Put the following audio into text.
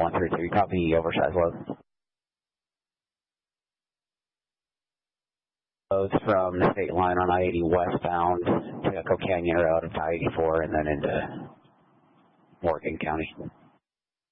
132. Copy oversized load. Loads from the state line on I-80 westbound to Echo Canyon Road to I-84 and then into Morgan County.